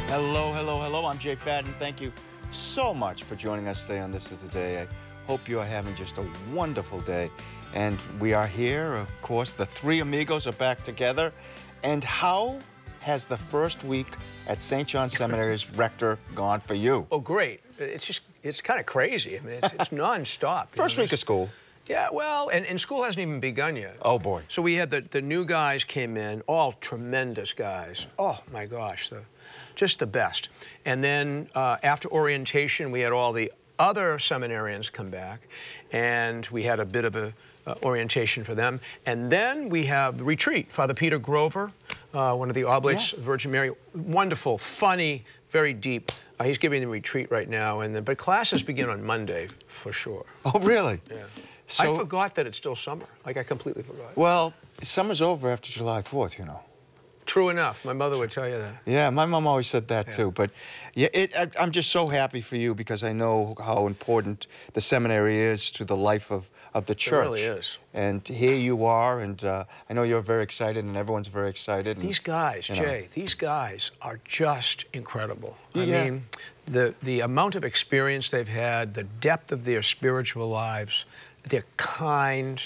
Hello, hello, hello. I'm Jay Fadden. Thank you so much for joining us today on This Is the Day. I hope you are having just a wonderful day. And we are here, of course, the three amigos are back together. And how has the first week at St. John Seminary's rector gone for you? Oh, great. It's kind of crazy. I mean, it's nonstop. First week of school. Yeah, well, and school hasn't even begun yet. Oh, boy. So we had the new guys came in, all tremendous guys. Oh, my gosh, just the best. And then after orientation, we had all the other seminarians come back, and we had a bit of a orientation for them. And then we have the retreat. Father Peter Grover, one of the Oblates of Virgin Mary, wonderful, funny, very deep. He's giving the retreat right now, but classes begin on Monday, for sure. Oh, really? Yeah. So, I forgot that it's still summer. Like, I completely forgot. Well, summer's over after July 4th, you know. True enough. My mother would tell you that. Yeah, my mom always said that too. But yeah, I'm just so happy for you because I know how important the seminary is to the life of the church. It really is. And here you are, and I know you're very excited, and everyone's very excited. And, these guys, Jay, these guys are just incredible. Yeah. I mean, the amount of experience they've had, the depth of their spiritual lives, they're kind,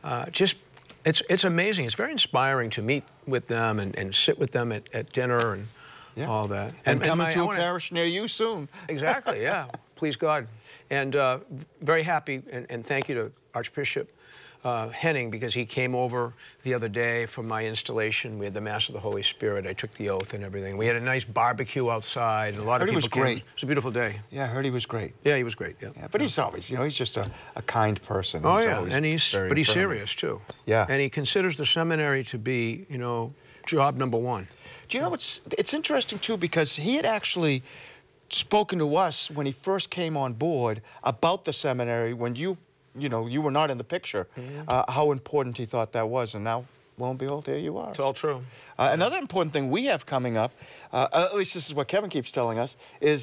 it's amazing. It's very inspiring to meet with them and sit with them at dinner and all that. And coming to a parish near you soon. Exactly, yeah. Please God. And very happy, and thank you to Archbishop Henning, because he came over the other day for my installation. We had the Mass of the Holy Spirit. I took the oath and everything. We had a nice barbecue outside, and a lot of people came. It was a beautiful day. Yeah, I heard he was great. Yeah, he was great, yeah. But he's always, he's just a kind person. Oh, he's yeah, and he's friendly. serious, too. Yeah. And he considers the seminary to be, job number one. Do you know it's interesting, too, because he had actually spoken to us when he first came on board about the seminary when you were not in the picture, how important he thought that was. And now, lo and behold, here you are. It's all true. Another important thing we have coming up, at least this is what Kevin keeps telling us, is